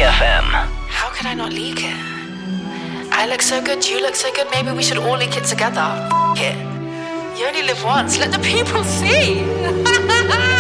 FM. How could I not leak it? I look so good, you look so good, maybe we should all leak it together. F*** it. You only live once, let the people see.